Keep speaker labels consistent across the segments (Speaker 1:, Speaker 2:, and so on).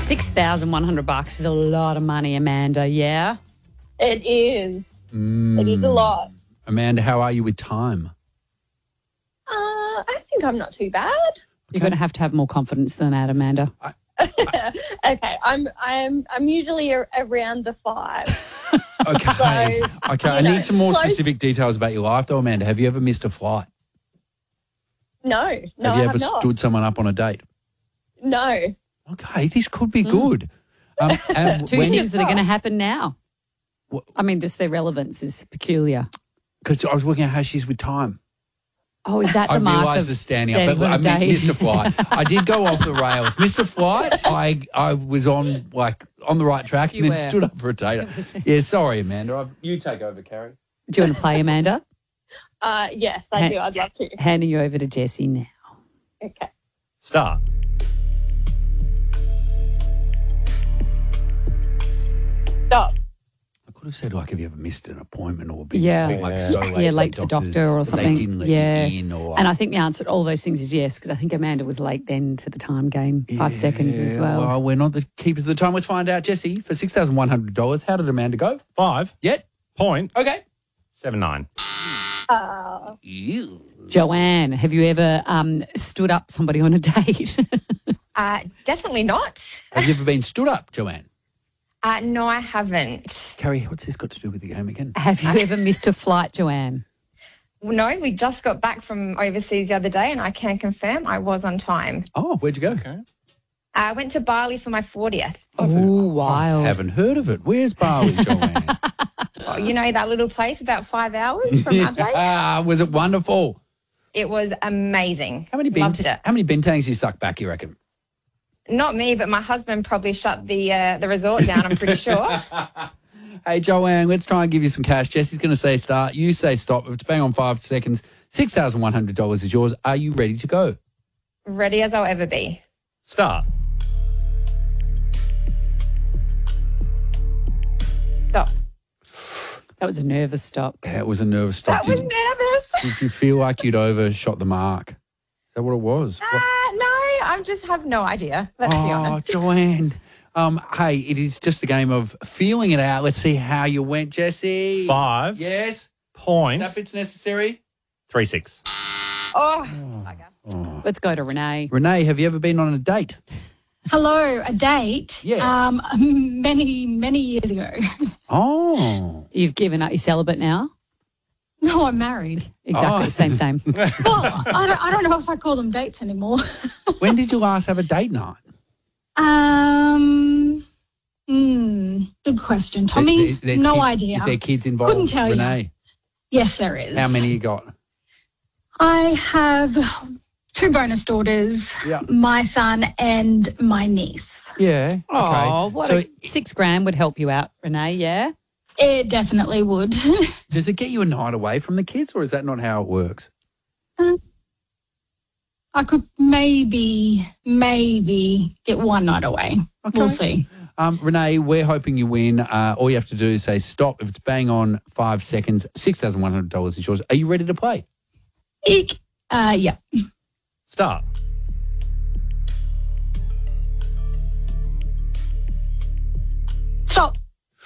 Speaker 1: $6,100 is a lot of money, Amanda, yeah?
Speaker 2: It is. It is a lot.
Speaker 3: Amanda, how are you with time?
Speaker 2: I think I'm not too bad.
Speaker 1: You're going to have more confidence than that, Amanda.
Speaker 2: Okay, I'm usually around the 5.
Speaker 3: Okay.
Speaker 2: So,
Speaker 3: okay. I need some more specific details about your life, though, Amanda. Have you ever missed a flight?
Speaker 2: No,
Speaker 3: Have you
Speaker 2: I
Speaker 3: ever
Speaker 2: have not.
Speaker 3: stood someone up on a date?
Speaker 2: No.
Speaker 3: Okay, this could be good. And
Speaker 1: Two things that are going to happen now. I mean, just their relevance is peculiar.
Speaker 3: Because I was working out how she's with time.
Speaker 1: Oh, is that the
Speaker 3: I
Speaker 1: mark
Speaker 3: realised
Speaker 1: of
Speaker 3: the standing up, but I
Speaker 1: on a date?
Speaker 3: missed a flight. I did go off the rails. Missed a flight. I was on the right track and
Speaker 1: You
Speaker 3: then
Speaker 1: were.
Speaker 3: stood up for a date. Yeah, sorry, Amanda. You take over, Carrie.
Speaker 1: Do you want to play, Amanda?
Speaker 2: Yes, I do. I'd love to.
Speaker 1: Handing you over to Jessie now.
Speaker 2: Okay.
Speaker 4: Start.
Speaker 2: Stop.
Speaker 3: I could have said, have you ever missed an appointment or been
Speaker 1: Yeah.
Speaker 3: so late,
Speaker 1: Late to the
Speaker 3: doctors,
Speaker 1: doctor or something.
Speaker 3: They didn't let
Speaker 1: yeah.
Speaker 3: you in or...
Speaker 1: And I think the answer to all those things is yes, because I think Amanda was late then to the time game, 5 seconds as well.
Speaker 3: Well, we're not the keepers of the time. Let's find out, Jessie, for $6,100, how did Amanda go?
Speaker 4: 5.
Speaker 3: Yet?
Speaker 4: Point.
Speaker 3: Okay.
Speaker 4: 79.
Speaker 1: Joanne, have you ever stood up somebody on a date?
Speaker 5: Definitely not.
Speaker 3: Have you ever been stood up, Joanne?
Speaker 5: No, I haven't.
Speaker 3: Carrie, what's this got to do with the game again?
Speaker 1: Have you ever missed a flight, Joanne?
Speaker 5: No, we just got back from overseas the other day and I can confirm I was on time.
Speaker 3: Oh, where'd you go?
Speaker 4: Okay.
Speaker 5: I went to Bali for my 40th.
Speaker 1: Oh, wild.
Speaker 3: Haven't heard of it. Where's Bali, Joanne?
Speaker 5: Oh, you know that little place about 5 hours from Adelaide?
Speaker 3: Was it wonderful?
Speaker 5: It was amazing.
Speaker 3: How many
Speaker 5: Loved it.
Speaker 3: bentangs you sucked back, you reckon?
Speaker 5: Not me, but my husband probably shut the resort down, I'm pretty sure.
Speaker 3: Hey, Joanne, let's try and give you some cash. Jessie's going to say start. You say stop. If it's bang on 5 seconds, $6,100 is yours. Are you ready to go?
Speaker 5: Ready as I'll ever be.
Speaker 4: Start.
Speaker 5: Stop.
Speaker 1: That was a nervous stop.
Speaker 3: Yeah, it was a nervous stop.
Speaker 5: That was nervous.
Speaker 3: Did you feel like you'd overshot the mark? Is that what it was?
Speaker 5: No, I just have no idea. Let's be honest.
Speaker 3: Joanne. Hey, it is just a game of feeling it out. Let's see how you went, Jessie.
Speaker 4: 5.
Speaker 3: Yes.
Speaker 4: Point.
Speaker 3: That bit's necessary.
Speaker 4: 36.
Speaker 5: Oh.
Speaker 1: Let's go to Renee.
Speaker 3: Renee, have you ever been on a date?
Speaker 6: Hello, a date?
Speaker 3: Yeah.
Speaker 6: Many years ago.
Speaker 3: Oh.
Speaker 1: You've given up. You're celibate now?
Speaker 6: No, I'm married.
Speaker 1: Exactly.
Speaker 3: Oh.
Speaker 1: Same.
Speaker 6: Well, I don't know if I call them dates anymore.
Speaker 3: When did you last have a date night?
Speaker 6: Good question. Tommy,
Speaker 3: There's
Speaker 6: no
Speaker 3: kids,
Speaker 6: idea.
Speaker 3: Is there kids involved?
Speaker 6: Couldn't tell you.
Speaker 3: Renee,
Speaker 6: Yes, there is.
Speaker 3: how many you got?
Speaker 6: I have 2 bonus daughters,
Speaker 3: Yeah.
Speaker 6: my son and my niece.
Speaker 3: Yeah. Okay.
Speaker 1: Oh,
Speaker 3: So
Speaker 1: $6,000 would help you out, Renee, yeah?
Speaker 6: It definitely would.
Speaker 3: does it get you a night away from the kids, or is that not how it works?
Speaker 6: I could maybe get one night away.
Speaker 3: Okay.
Speaker 6: We'll see.
Speaker 3: Renee, we're hoping you win. All you have to do is say stop. If it's bang on 5 seconds, $6,100 is yours. Are you ready to play?
Speaker 6: Eek. Yeah.
Speaker 4: Start.
Speaker 6: Stop.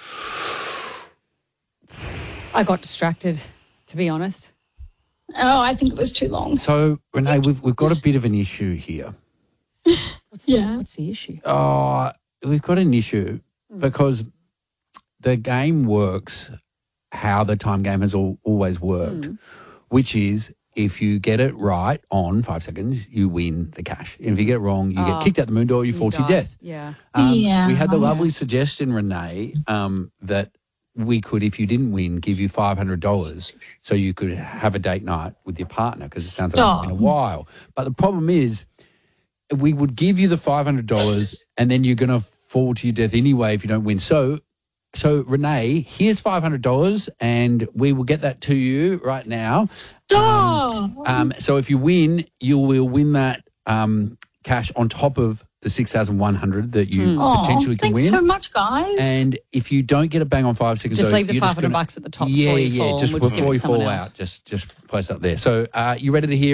Speaker 1: I got distracted, to be honest.
Speaker 6: Oh, I think it was too long.
Speaker 3: So, Renee, we've got a bit of an issue here.
Speaker 6: Yeah.
Speaker 1: What's the issue?
Speaker 3: We've got an issue because the game works how the time game has always worked, which is if you get it right on 5 seconds, you win the cash. And if you get it wrong, you get kicked out the moon door, you fall to your
Speaker 1: die.
Speaker 3: death.
Speaker 1: Yeah.
Speaker 6: Yeah.
Speaker 3: We had the lovely suggestion, Renee, that we could, if you didn't win, give you $500 so you could have a date night with your partner because it sounds like it's been a while. But the problem is we would give you the $500 and then you're going to fall to your death anyway if you don't win. So Renee, here's $500 and we will get that to you right now.
Speaker 6: Stop.
Speaker 3: So if you win, you will win that cash on top of the $6,100 that you potentially can
Speaker 6: thanks
Speaker 3: win.
Speaker 6: so much, guys.
Speaker 3: And if you don't get a bang on 5 seconds,
Speaker 1: Just
Speaker 3: though,
Speaker 1: leave the
Speaker 3: you're
Speaker 1: $500
Speaker 3: gonna-
Speaker 1: at the top before you fall.
Speaker 3: just
Speaker 1: and we'll just give it
Speaker 3: before
Speaker 1: to
Speaker 3: you
Speaker 1: someone
Speaker 3: fall
Speaker 1: else.
Speaker 3: out, just place it up there. So you ready to hear